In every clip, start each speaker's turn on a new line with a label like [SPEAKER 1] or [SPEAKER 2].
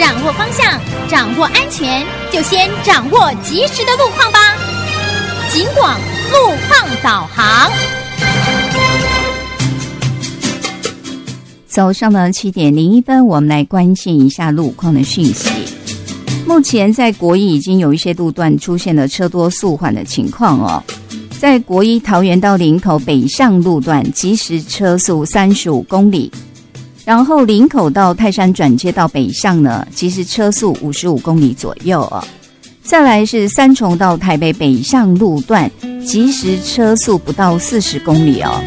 [SPEAKER 1] 掌握方向，掌握安全，就先掌握及时的路况吧。警广路况导航。
[SPEAKER 2] 早上的7:01，我们来关心一下路况的讯息。目前在国一已经有一些路段出现了车多速缓的情况哦。在国一桃园到林口北向路段，即时车速35公里。然后林口到泰山转接到北向呢，即时车速55公里左右哦。再来是三重到台北北向路段，即时车速不到40公里哦。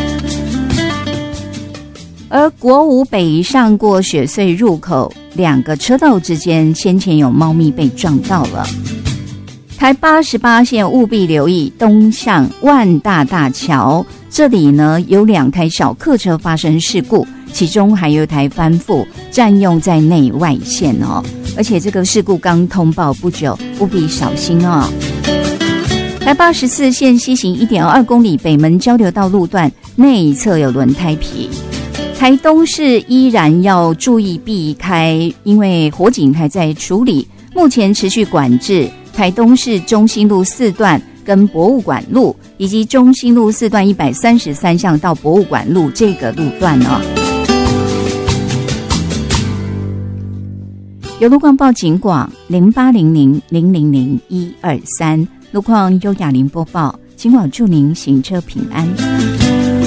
[SPEAKER 2] 而国五北上过雪隧入口2个车道之间，先前有猫咪被撞到了。台88线务必留意东向万大大桥，这里呢有2台小客车发生事故，其中还有一台翻覆占用在内外线哦，而且这个事故刚通报不久，务必小心哦。台84线西行 1.2 公里北门交流道路段内侧有轮胎皮。台东市依然要注意避开，因为火警还在处理，目前持续管制台东市中心路4段跟博物馆路，以及中心路4段133巷到博物馆路这个路段哦。有路况报警广0800000123，路况优雅林播报，警广祝您行车平安。